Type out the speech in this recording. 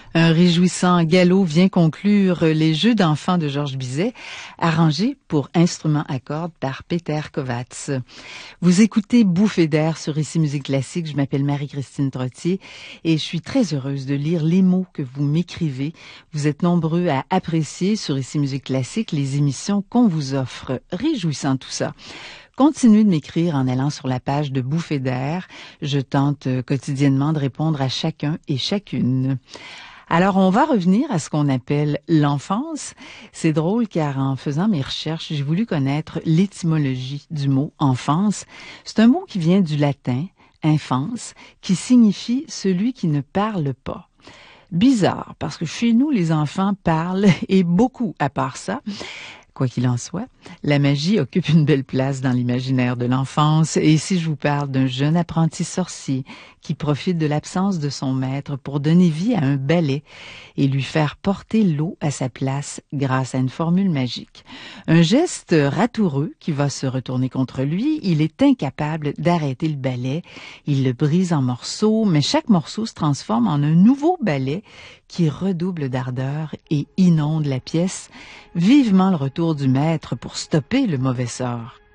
Un réjouissant galop vient conclure les Jeux d'enfants de Georges Bizet, arrangés pour instruments à cordes par Peter Kovács. Vous écoutez Bouffée d'air sur Ici Musique Classique. Je m'appelle Marie-Christine Trottier et je suis très heureuse de lire les mots que vous m'écrivez. Vous êtes nombreux à apprécier sur Ici Musique Classique les émissions qu'on vous offre. Réjouissant tout ça. Continuez de m'écrire en allant sur la page de Bouffée d'air. Je tente quotidiennement de répondre à chacun et chacune. Alors, on va revenir à ce qu'on appelle l'enfance. C'est drôle car en faisant mes recherches, j'ai voulu connaître l'étymologie du mot enfance. C'est un mot qui vient du latin, infans, qui signifie celui qui ne parle pas. Bizarre, parce que chez nous, les enfants parlent et beaucoup à part ça. Quoi qu'il en soit, la magie occupe une belle place dans l'imaginaire de l'enfance. Et ici, je vous parle d'un jeune apprenti sorcier qui profite de l'absence de son maître pour donner vie à un balai et lui faire porter l'eau à sa place grâce à une formule magique. Un geste ratoureux qui va se retourner contre lui. Il est incapable d'arrêter le balai. Il le brise en morceaux, mais chaque morceau se transforme en un nouveau balai qui redouble d'ardeur et inonde la pièce. Vivement le retour du maître pour stopper le mauvais sort.